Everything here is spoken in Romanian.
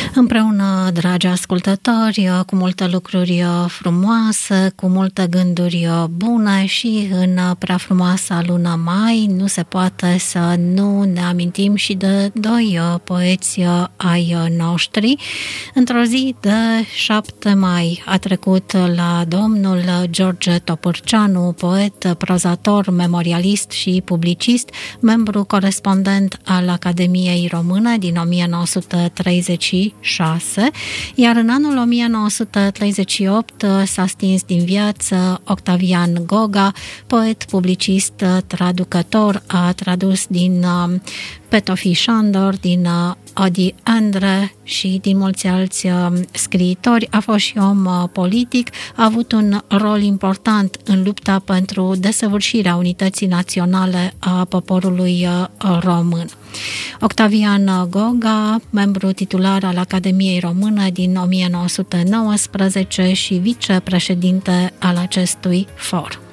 Împreună, dragi ascultători, cu multe lucruri frumoase, cu multe gânduri bune și în prea frumoasa lună mai, nu se poate să nu ne amintim și de doi poeți ai noștri. Într-o zi de 7 mai a trecut la domnul George Topârceanu, poet, prozator, memorialist și publicist, membru corespondent al Academiei Române din 1936, iar în anul 1938 s-a stins din viață Octavian Goga, poet, publicist, traducător, a tradus din Petofi Sándor, din Adi Endre și din mulți alți scriitori. A fost și om politic, a avut un rol important în lupta pentru desăvârșirea unității naționale a poporului român. Octavian Goga, membru titular al Academiei Române din 1919 și vicepreședinte al acestui for.